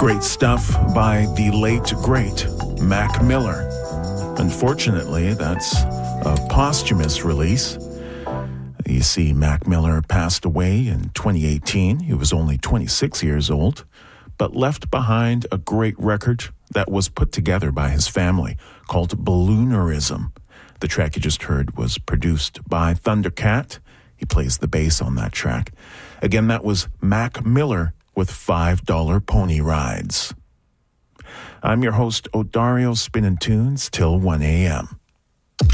Great stuff by the late, great Mac Miller. Unfortunately, that's a posthumous release. You see, Mac Miller passed away in 2018. He was only 26 years old, but left behind a great record that was put together by his family called Balloonerism. The track you just heard was produced by Thundercat. He plays the bass on that track. Again, that was Mac Miller with $5 Pony Rides. I'm your host, Odario, spinning tunes till 1 a.m.